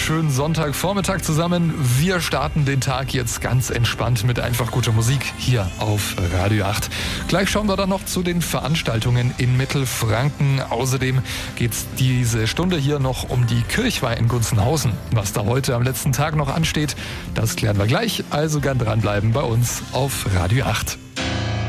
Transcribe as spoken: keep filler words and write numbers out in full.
schönen Sonntagvormittag zusammen. Wir starten den Tag jetzt ganz entspannt mit einfach guter Musik hier auf Radio acht. Gleich schauen wir dann noch zu den Veranstaltungen in Mittelfranken. Außerdem geht es diese Stunde hier noch um die Kirchweih in Gunzenhausen. Was da heute am letzten Tag noch ansteht, das klären wir gleich. Also gern dranbleiben bei uns auf Radio acht.